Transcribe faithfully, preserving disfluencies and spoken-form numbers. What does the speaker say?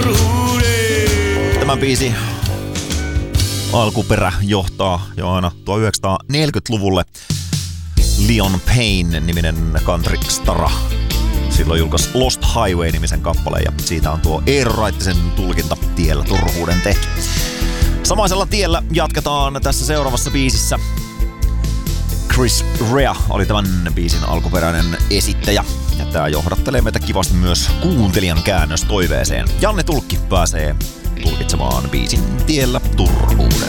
turhuuden. Tämä biisi alkuperä johtaa jo aina tuhatyhdeksänsataaneljäkymmentäluvulle. Leon Payne-niminen country-stara silloin julkaisi Lost Highway-nimisen kappaleen ja siitä on tuo Eero Raittisen tulkinta Tiellä turhuuden tehty. Samaisella tiellä jatketaan tässä seuraavassa biisissä. Chris Rea oli tämän biisin alkuperäinen esittäjä ja tää johdattelee meitä kivasti myös kuuntelijan käännöstoiveeseen. Janne Tulkki pääsee tulkitsemaan biisin Tiellä turhuuden.